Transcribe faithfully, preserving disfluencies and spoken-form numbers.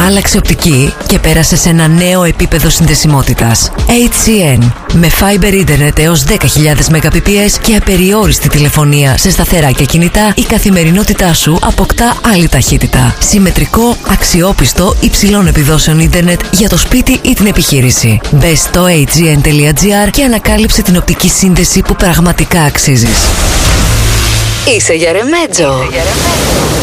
άλλαξε οπτική και πέρασε σε ένα νέο επίπεδο συνδεσιμότητας. έιτς σι εν με Fiber Internet έως δέκα χιλιάδες Mbps και απεριόριστη τηλεφωνία σε σταθερά και κινητά, η καθημερινότητά σου αποκτά άλλη ταχύτητα. Συμμετρικό, αξιόπιστο, υψηλών επιδόσεων ίντερνετ για το σπίτι ή την επιχείρηση. Μπες στο έιτς τζι εν τελεία τζι άρ και ανακάλυψε την οπτική σύνδεση που πραγματικά αξίζεις. Είσαι για ρεμέτζο.